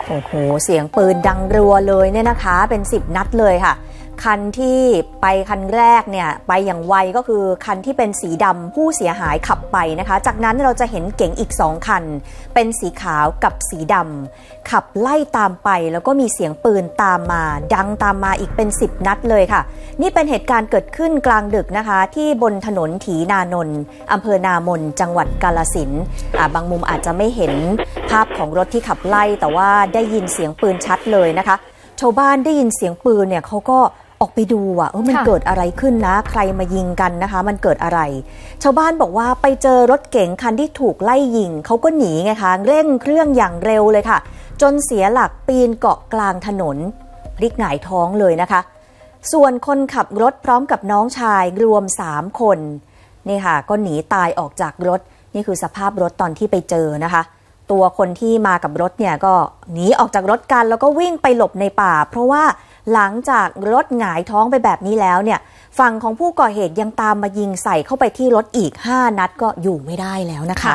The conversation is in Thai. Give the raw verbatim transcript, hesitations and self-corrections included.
โอ้โหเสียงปืนดังรัวเลยเนี่ยนะคะเป็นสิบนัดเลยค่ะคันที่ไปคันแรกเนี่ยไปอย่างไวก็คือคันที่เป็นสีดำผู้เสียหายขับไปนะคะจากนั้นเราจะเห็นเก๋งอีกสองคันเป็นสีขาวกับสีดำขับไล่ตามไปแล้วก็มีเสียงปืนตามมาดังตามมาอีกเป็นสิบนัดเลยค่ะนี่เป็นเหตุการณ์เกิดขึ้นกลางดึกนะคะที่บนถนนถีนานนท์อำเภอนามนจังหวัดกาฬสินธุ์บางมุมอาจจะไม่เห็นภาพของรถที่ขับไล่แต่ว่าได้ยินเสียงปืนชัดเลยนะคะชาวบ้านได้ยินเสียงปืนเนี่ยเขาก็ออกไปดูอ่ะเออมันเกิดอะไรขึ้นนะใครมายิงกันนะคะมันเกิดอะไรชาวบ้านบอกว่าไปเจอรถเก๋งคันที่ถูกไล่ยิงเขาก็หนีไงคะเร่งเครื่องอย่างเร็วเลยค่ะจนเสียหลักปีนเกาะกลางถนนพลิกหงายท้องเลยนะคะส่วนคนขับรถพร้อมกับน้องชายรวมสามคนนี่ค่ะก็หนีตายออกจากรถนี่คือสภาพรถตอนที่ไปเจอนะคะตัวคนที่มากับรถเนี่ยก็หนีออกจากรถกันแล้วก็วิ่งไปหลบในป่าเพราะว่าหลังจากรถหงายท้องไปแบบนี้แล้วเนี่ยฝั่งของผู้ก่อเหตุยังตามมายิงใส่เข้าไปที่รถอีกห้านัดก็อยู่ไม่ได้แล้วนะคะ